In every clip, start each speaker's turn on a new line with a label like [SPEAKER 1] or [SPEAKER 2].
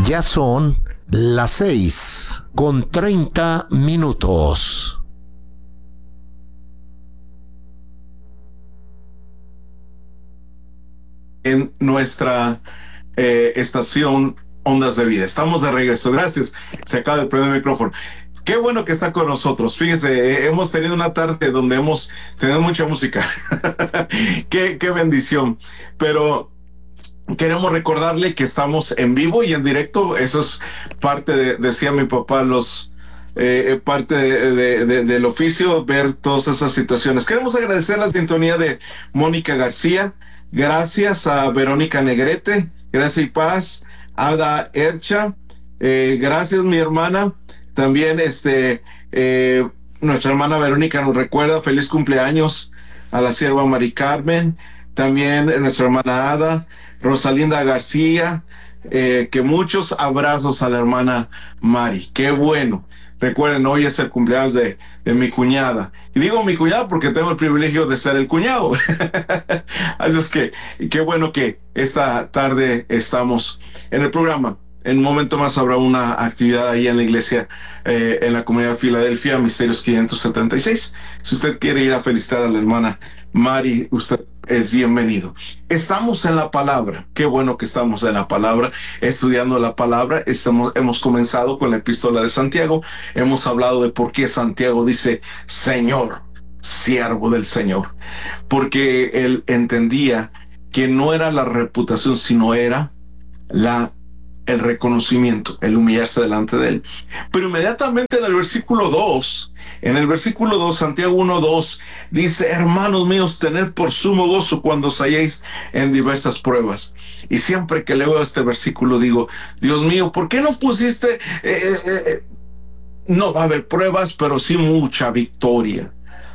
[SPEAKER 1] Ya son las 6:30.
[SPEAKER 2] En nuestra estación Ondas de Vida. Estamos de regreso. Gracias. Se acaba de prender el micrófono. Qué bueno que está con nosotros. Fíjese, hemos tenido una tarde donde hemos tenido mucha música. Qué bendición. Pero queremos recordarle que estamos en vivo y en directo. Eso es parte de, decía mi papá, parte del oficio, ver todas esas situaciones. Queremos agradecer la sintonía de Mónica García. Gracias a Verónica Negrete. Gracias y paz. Ada Ercha. Gracias, mi hermana. También nuestra hermana Verónica nos recuerda feliz cumpleaños a la sierva Mari Carmen. También nuestra hermana Ada, Rosalinda García, que muchos abrazos a la hermana Mari. Qué bueno. Recuerden, hoy es el cumpleaños de mi cuñada. Y digo mi cuñada porque tengo el privilegio de ser el cuñado. Así es que qué bueno que esta tarde estamos en el programa. En un momento más habrá una actividad ahí en la iglesia, en la comunidad de Filadelfia, Misterios 576. Si usted quiere ir a felicitar a la hermana Mari, usted es bienvenido. Estamos en la palabra. Qué bueno que estamos en la palabra, estudiando la palabra. Hemos comenzado con la epístola de Santiago. Hemos hablado de por qué Santiago dice Señor, siervo del Señor. Porque él entendía que no era la reputación, sino era el reconocimiento, el humillarse delante de él. Pero inmediatamente en el versículo 2, Santiago 1:2, dice, hermanos míos, tened por sumo gozo cuando os halléis en diversas pruebas. Y siempre que leo este versículo digo, Dios mío, ¿por qué no pusiste, no va a haber pruebas, pero sí mucha victoria?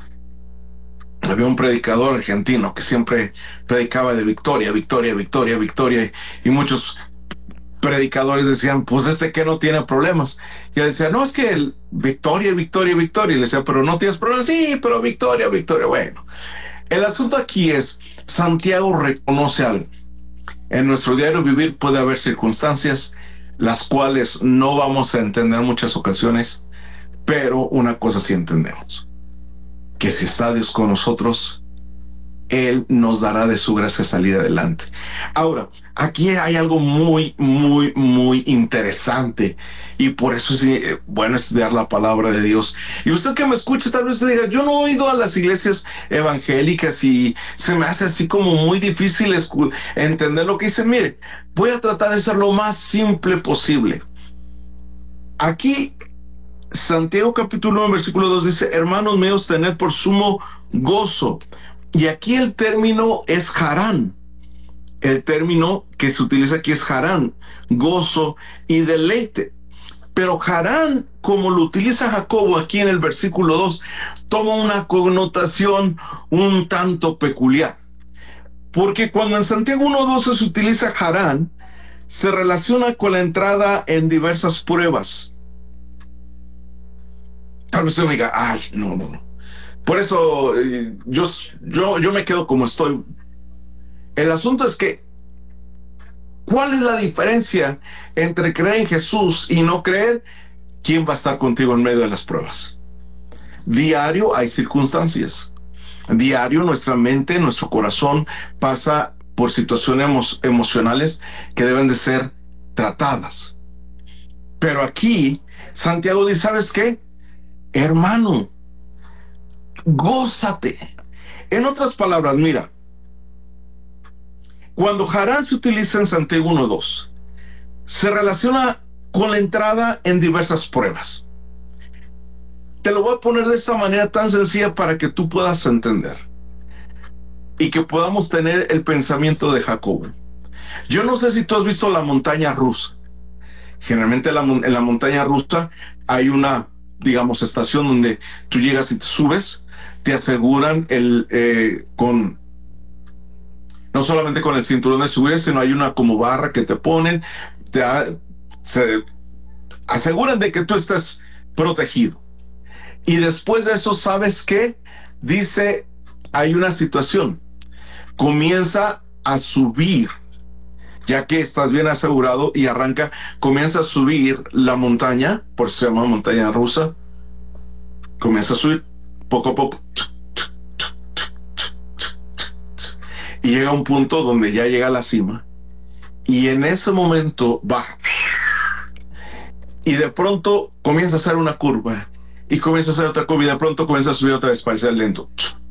[SPEAKER 2] Había un predicador argentino que siempre predicaba de victoria, victoria, victoria, victoria, y muchos predicadores decían, pues que no tiene problemas. Y él decía, no, es que victoria, victoria, victoria. Y le decía, pero no tienes problemas. Sí, pero victoria, victoria. Bueno, el asunto aquí es, Santiago reconoce algo. En nuestro diario vivir puede haber circunstancias las cuales no vamos a entender en muchas ocasiones, pero una cosa sí entendemos, que si está Dios con nosotros, Él nos dará de su gracia salir adelante. Ahora, aquí hay algo muy, muy, muy interesante, y por eso es bueno estudiar la palabra de Dios. Y usted que me escucha, tal vez usted diga, yo no he ido a las iglesias evangélicas y se me hace así como muy difícil entender lo que dice. Mire, voy a tratar de ser lo más simple posible. Aquí, Santiago capítulo 1, versículo 2 dice, hermanos míos, tened por sumo gozo. Y aquí el término es harán. El término que se utiliza aquí es harán, gozo y deleite. Pero harán, como lo utiliza Jacobo aquí en el versículo 2, toma una connotación un tanto peculiar. Porque cuando en Santiago 1:12 se utiliza harán, se relaciona con la entrada en diversas pruebas. Tal vez usted me diga, ay, no. Por eso yo me quedo como estoy. El asunto es que, ¿cuál es la diferencia entre creer en Jesús y no creer? ¿Quién va a estar contigo en medio de las pruebas? Diario hay circunstancias. Diario nuestra mente, nuestro corazón pasa por situaciones emocionales que deben de ser tratadas. Pero aquí Santiago dice, ¿sabes qué? Hermano, gózate. En otras palabras, mira, cuando harán se utiliza en Santiago 1:2, se relaciona con la entrada en diversas pruebas. Te lo voy a poner de esta manera tan sencilla para que tú puedas entender y que podamos tener el pensamiento de Jacobo. Yo no sé si tú has visto la montaña rusa. Generalmente en la montaña rusa hay una, digamos, estación donde tú llegas y te subes. Te aseguran no solamente con el cinturón de seguridad, sino hay una como barra que te ponen, se aseguran de que tú estés protegido. Y después de eso, ¿sabes qué? Dice, hay una situación. Comienza a subir ya que estás bien asegurado y arranca, comienza a subir la montaña, por eso se llama montaña rusa, comienza a subir poco a poco y llega a un punto donde ya llega a la cima y en ese momento baja y de pronto comienza a hacer una curva y comienza a hacer otra curva y de pronto comienza a subir otra vez, parece lento,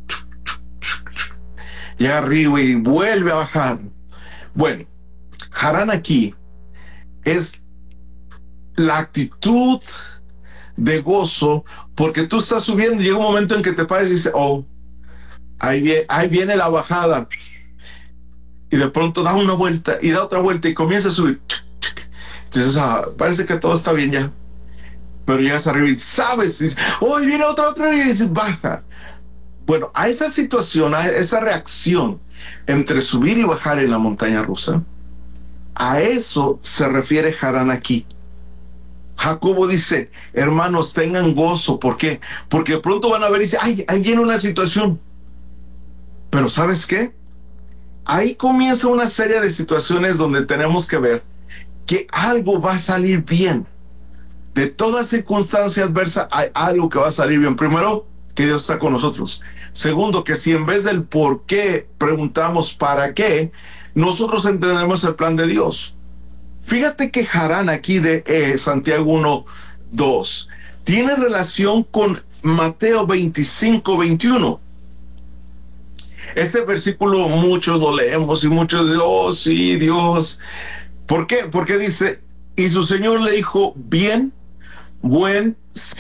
[SPEAKER 2] llega arriba y vuelve a bajar. Bueno, Harán aquí es la actitud de gozo, porque tú estás subiendo y llega un momento en que te pares y dices, oh, ahí viene la bajada, y de pronto da una vuelta y da otra vuelta y comienza a subir. Entonces parece que todo está bien ya, pero llegas arriba y sabes, y dices, oh, viene otra y dices, baja. Bueno, a esa situación, a esa reacción entre subir y bajar en la montaña rusa, a eso se refiere Harán aquí. Jacobo dice, hermanos, tengan gozo. ¿Por qué? Porque de pronto van a ver y dicen, ay, ahí viene una situación. Pero ¿sabes qué? Ahí comienza una serie de situaciones donde tenemos que ver que algo va a salir bien. De toda circunstancia adversa hay algo que va a salir bien. Primero, que Dios está con nosotros. Segundo, que si en vez del por qué preguntamos para qué, nosotros entendemos el plan de Dios. Fíjate que Harán aquí de Santiago 1:2 tiene relación con Mateo 25:21. Este versículo muchos lo leemos y muchos dicen, oh sí, Dios. ¿Por qué? Porque dice, y su Señor le dijo, bien, buen